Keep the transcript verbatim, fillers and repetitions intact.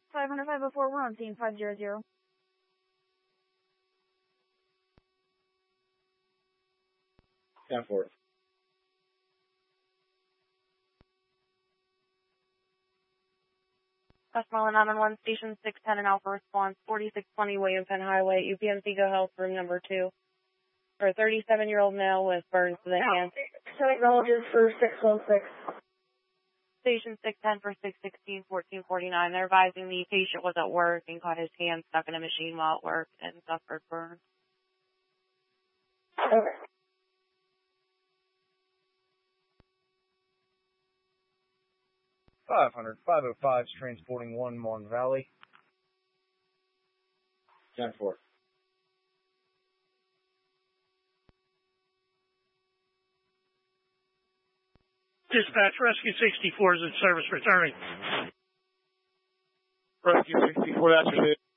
five hundred five oh four, we're on scene five zero zero. ten four. Westmoreland nine one one, Station six ten and Alpha Response, forty-six twenty William Penn Highway, U P M C Go Health, room number two. For a thirty-seven-year-old male with burns to the hand. Technologist for six one six. Station six ten for six sixteen, fourteen forty-nine. They're advising the patient was at work and caught his hand stuck in a machine while at work and suffered burns. Okay. five hundred, five oh five is transporting one Mon Valley. ten four. Dispatch, Rescue sixty-four is in service returning. Rescue sixty-four, that's your